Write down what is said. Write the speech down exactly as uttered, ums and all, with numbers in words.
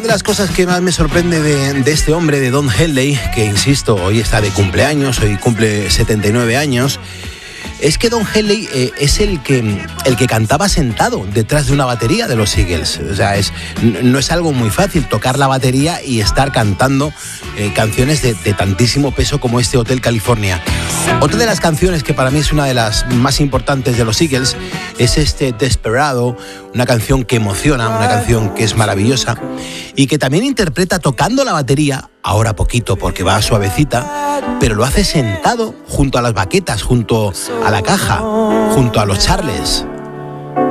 de las cosas que más me sorprende de, de este hombre, de Don Henley, que insisto, hoy está de cumpleaños, hoy cumple setenta y nueve años, es que Don Henley eh, es el que, el que cantaba sentado detrás de una batería de los Eagles. O sea, es, no es algo muy fácil tocar la batería y estar cantando eh, canciones de, de tantísimo peso como este Hotel California. Otra de las canciones que para mí es una de las más importantes de los Eagles es este Desperado, una canción que emociona, una canción que es maravillosa y que también interpreta tocando la batería, ahora poquito porque va suavecita, pero lo hace sentado junto a las baquetas, junto a la caja, junto a los charles.